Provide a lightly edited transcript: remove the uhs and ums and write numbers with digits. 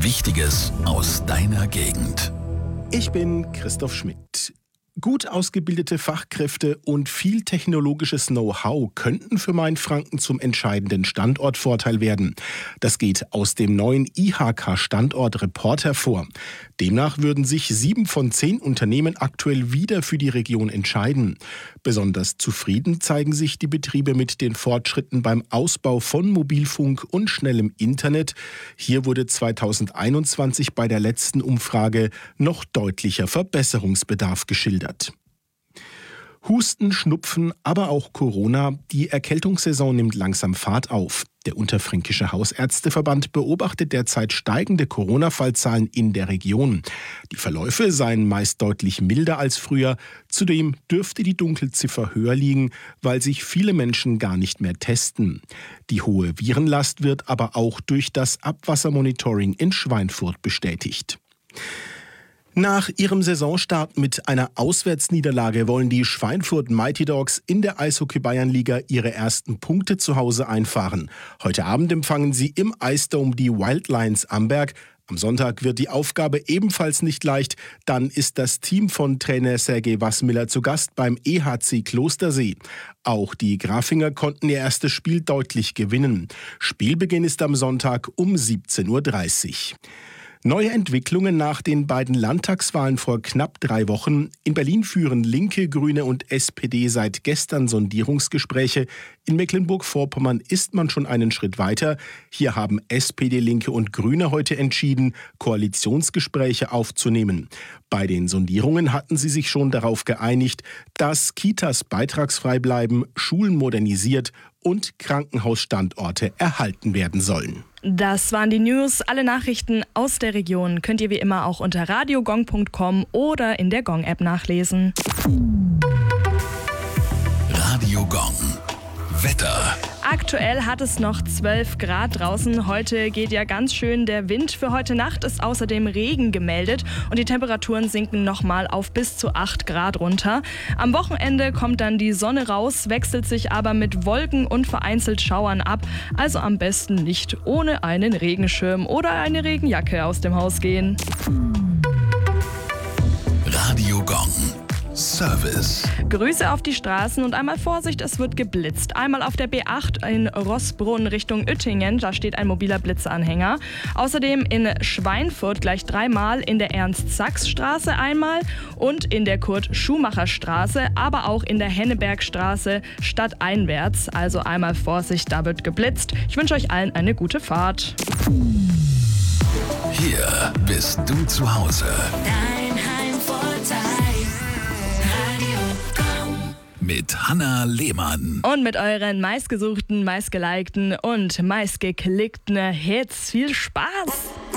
Wichtiges aus deiner Gegend. Ich bin Christoph Schmidt. Gut ausgebildete Fachkräfte und viel technologisches Know-how könnten für Mainfranken zum entscheidenden Standortvorteil werden. Das geht aus dem neuen IHK-Standort-Report hervor. Demnach würden sich 7 von 10 Unternehmen aktuell wieder für die Region entscheiden. Besonders zufrieden zeigen sich die Betriebe mit den Fortschritten beim Ausbau von Mobilfunk und schnellem Internet. Hier wurde 2021 bei der letzten Umfrage noch deutlicher Verbesserungsbedarf geschildert. Husten, Schnupfen, aber auch Corona. Die Erkältungssaison nimmt langsam Fahrt auf. Der Unterfränkische Hausärzteverband beobachtet derzeit steigende Corona-Fallzahlen in der Region. Die Verläufe seien meist deutlich milder als früher. Zudem dürfte die Dunkelziffer höher liegen, weil sich viele Menschen gar nicht mehr testen. Die hohe Virenlast wird aber auch durch das Abwassermonitoring in Schweinfurt bestätigt. Nach ihrem Saisonstart mit einer Auswärtsniederlage wollen die Schweinfurt Mighty Dogs in der Eishockey-Bayernliga ihre ersten Punkte zu Hause einfahren. Heute Abend empfangen sie im Eisdome die Wildlions Amberg. Am Sonntag wird die Aufgabe ebenfalls nicht leicht. Dann ist das Team von Trainer Sergej Wasmiller zu Gast beim EHC Klostersee. Auch die Grafinger konnten ihr erstes Spiel deutlich gewinnen. Spielbeginn ist am Sonntag um 17:30 Uhr. Neue Entwicklungen nach den beiden Landtagswahlen vor knapp 3 Wochen. In Berlin führen Linke, Grüne und SPD seit gestern Sondierungsgespräche. In Mecklenburg-Vorpommern ist man schon einen Schritt weiter. Hier haben SPD, Linke und Grüne heute entschieden, Koalitionsgespräche aufzunehmen. Bei den Sondierungen hatten sie sich schon darauf geeinigt, dass Kitas beitragsfrei bleiben, Schulen modernisiert und Krankenhausstandorte erhalten werden sollen. Das waren die News. Alle Nachrichten aus der Region könnt ihr wie immer auch unter radiogong.com oder in der Gong-App nachlesen. Radio Gong. Wetter. Aktuell hat es noch 12 Grad draußen. Heute geht ja ganz schön der Wind. Für heute Nacht ist außerdem Regen gemeldet und die Temperaturen sinken nochmal auf bis zu 8 Grad runter. Am Wochenende kommt dann die Sonne raus, wechselt sich aber mit Wolken und vereinzelt Schauern ab. Also am besten nicht ohne einen Regenschirm oder eine Regenjacke aus dem Haus gehen. Radio Gong. Service. Grüße auf die Straßen und einmal Vorsicht, es wird geblitzt. Einmal auf der B8 in Rossbrunn Richtung Uettingen, da steht ein mobiler Blitzanhänger. Außerdem in Schweinfurt gleich 3-mal, in der Ernst-Sachs-Straße einmal und in der Kurt-Schumacher-Straße, aber auch in der Hennebergstraße stadteinwärts. Also einmal Vorsicht, da wird geblitzt. Ich wünsche euch allen eine gute Fahrt. Hier bist du zu Hause. Dein Heimvorteil. Mit Hanna Lehmann. Und mit euren meistgesuchten, meistgelikten und meistgeklickten Hits. Viel Spaß!